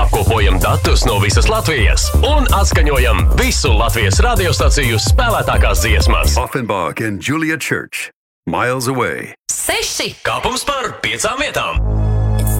Apkopojam datus no visas Latvijas un atskaņojam visu Latvijas radiostaciju spēlētākās dziesmas. Offenbach and Julia Church. Miles Away. 6 kāpums par 5 vietām.